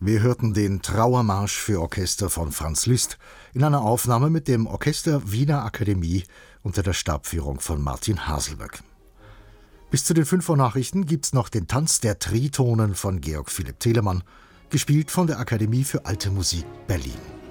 Wir hörten den Trauermarsch für Orchester von Franz Liszt in einer Aufnahme mit dem Orchester Wiener Akademie unter der Stabführung von Martin Haselböck. Bis zu den 5 Uhr Nachrichten gibt's noch den Tanz der Tritonen von Georg Philipp Telemann, gespielt von der Akademie für Alte Musik Berlin.